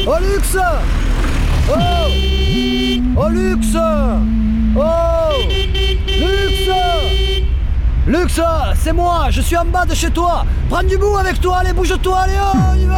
Oh Lux! Oh! Oh Lux! Oh! Lux! Lux, c'est moi, je suis en bas de chez toi. Prends du bout avec toi, allez, bouge-toi, allez, oh, on y va.